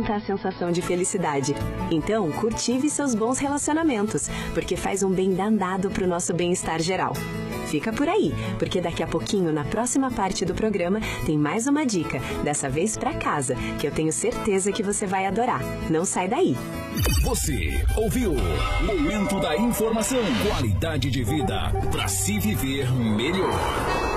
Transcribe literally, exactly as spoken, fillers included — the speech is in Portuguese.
aumenta a sensação de felicidade. Então, cultive seus bons relacionamentos, porque faz um bem danado pro nosso bem-estar geral. Fica por aí, porque daqui a pouquinho, na próxima parte do programa, tem mais uma dica, dessa vez pra casa, que eu tenho certeza que você vai adorar. Não sai daí. Você ouviu Momento da Informação. Qualidade de vida para se viver melhor.